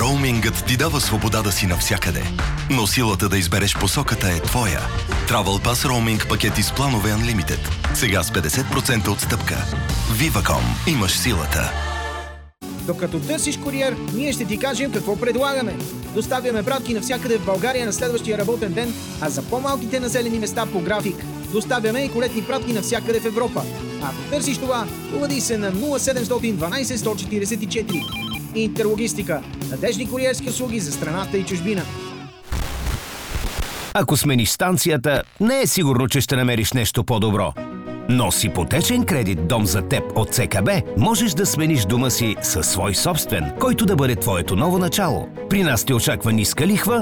Роумингът ти дава свобода да си навсякъде, но силата да избереш посоката е твоя. Travel Pass Roaming пакети с планове Unlimited. Сега с 50% отстъпка. Viva.com. Имаш силата. Докато търсиш куриер, ние ще ти кажем какво предлагаме. Доставяме пратки навсякъде в България на следващия работен ден, а за по-малките населени места по график. Доставяме и колетни пратки навсякъде в Европа. Ако търсиш това, обади се на 0712 144. Интерлогистика. Надежни куриерски услуги за страната и чужбина. Ако смениш станцията, не е сигурно, че ще намериш нещо по-добро. Но с ипотечен кредит «Дом за теб» от ЦКБ можеш да смениш дома си със свой собствен, който да бъде твоето ново начало. При нас те очаква ниска лихва